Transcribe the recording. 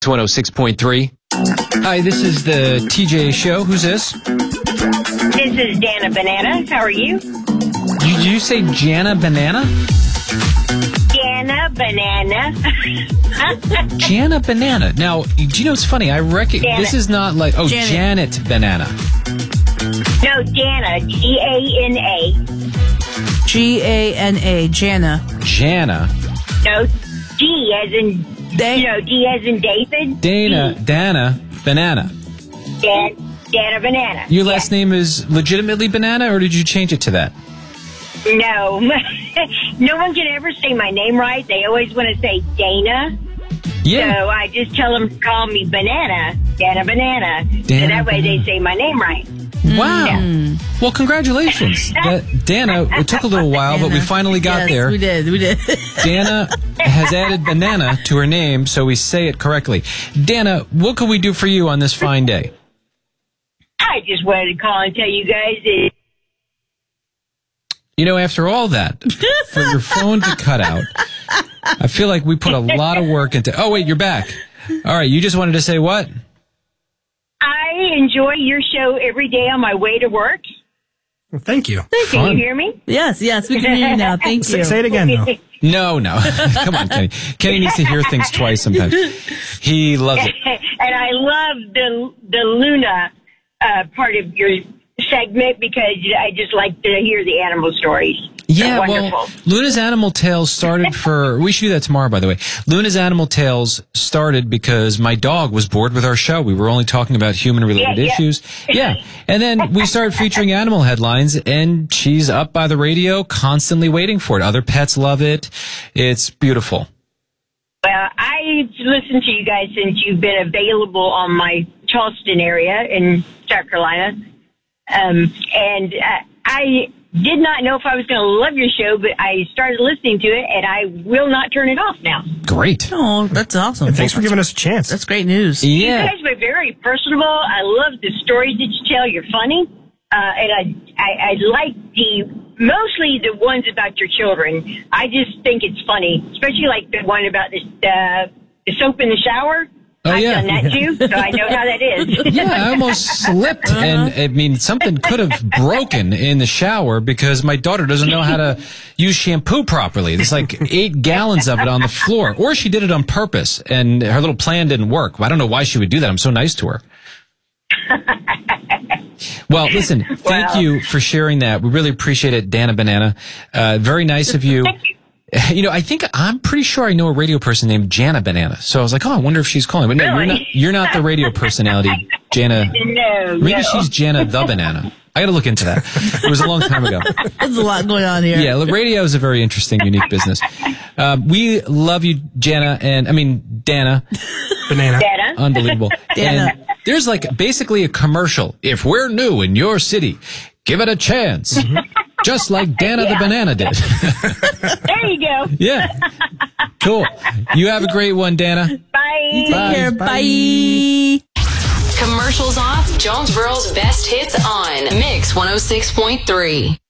106.3. Hi, this is the TJ Show. Who's this? This is Dana Banana. How are you? Did you say Jana Banana? Dana Banana. Jana Banana. Now, do you know what's funny? I reckon this is not like, Janet Banana. No, Dana. G-A-N-A. G-A-N-A. Jana. Jana. No, D as in, D as in David. Dana Banana. Dana Banana. Your last name is legitimately Banana, or did you change it to that? No. No one can ever say my name right. They always want to say Dana. Yeah. So I just tell them to call me Banana. Dana Banana. So that way they say my name right. Wow. Yeah. Well, congratulations. Dana, it took a little while, but we finally got there. We did. Dana has added Banana to her name, so we say it correctly. Dana, what can we do for you on this fine day? I just wanted to call and tell you guys that... You know, after all that, for your phone to cut out, I feel like we put a lot of work into... Oh, wait, you're back. All right, you just wanted to say what? I enjoy your show every day on my way to work. Well, thank you. Can you hear me? Yes, we can hear you now. Thank you. Say it again, though. No. Come on, Kenny. Kenny needs to hear things twice sometimes. He loves it. And I love the Luna part of your segment because I just like to hear the animal stories. Yeah, well, Luna's Animal Tales started we should do that tomorrow, by the way. Luna's Animal Tales started because my dog was bored with our show. We were only talking about human-related issues. Yeah, and then we started featuring animal headlines, and she's up by the radio, constantly waiting for it. Other pets love it. It's beautiful. Well, I've listened to you guys since you've been available on my Charleston area in South Carolina. And I did not know if I was going to love your show, but I started listening to it, and I will not turn it off now. Great. Oh, that's awesome. And thanks for giving us a chance. That's great news. Yeah. You guys were very personable. I love the stories that you tell. You're funny. And I like mostly the ones about your children. I just think it's funny, especially like the one about the soap in the shower. Oh, I've yeah. done that too, so I know how that is. Yeah, I almost slipped, and I mean, something could have broken in the shower because my daughter doesn't know how to use shampoo properly. There's like 8 gallons of it on the floor, or she did it on purpose, and her little plan didn't work. I don't know why she would do that. I'm so nice to her. Well, listen, thank you for sharing that. We really appreciate it, Dana Banana. Very nice of you. Thank you. You know, I'm pretty sure I know a radio person named Jana Banana. So I was like, I wonder if she's calling. But no, Really? you're not the radio personality, Jana. No, Maybe she's Jana the Banana. I got to look into that. It was a long time ago. There's a lot going on here. Yeah, radio is a very interesting, unique business. We love you, Dana. Banana. Dana. Unbelievable. Dana. And there's like basically a commercial. If we're new in your city, give it a chance. Just like Dana the Banana did. There you go. Yeah. Cool. You have a great one, Dana. Bye. Take care. Bye. Commercials off. Jonesboro's best hits on Mix 106.3.